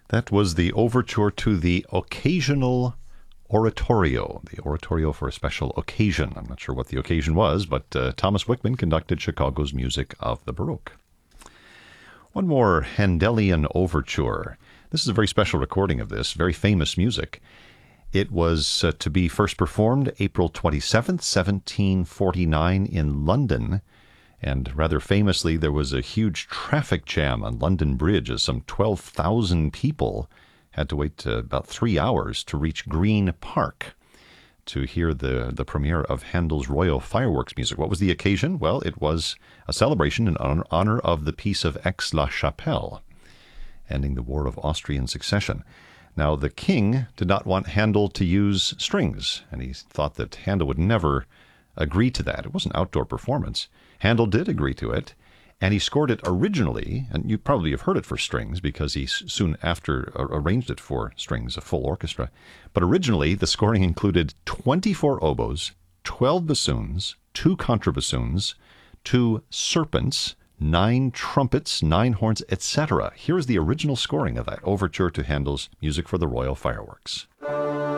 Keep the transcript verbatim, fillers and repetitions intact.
That was the overture to the Occasional Oratorio, the oratorio for a special occasion. I'm not sure what the occasion was, but uh, Thomas Wickman conducted Chicago's music of the Baroque. One more Handelian overture. This is a very special recording of this, very famous music. It was uh, to be first performed April twenty-seventh, seventeen forty-nine in London. And rather famously, there was a huge traffic jam on London Bridge as some twelve thousand people had to wait uh, about three hours to reach Green Park to hear the, the premiere of Handel's Royal Fireworks music. What was the occasion? Well, it was a celebration in honor, honor of the Peace of Aix-la-Chapelle, ending the War of Austrian Succession. Now, the king did not want Handel to use strings, and he thought that Handel would never agree to that. It was an outdoor performance. Handel did agree to it, and he scored it originally, and you probably have heard it for strings because he soon after arranged it for strings, a full orchestra. But originally, the scoring included twenty-four oboes, twelve bassoons, two contrabassoons, two serpents, nine trumpets, nine horns, et cetera. Here's the original scoring of that overture to Handel's Music for the Royal Fireworks.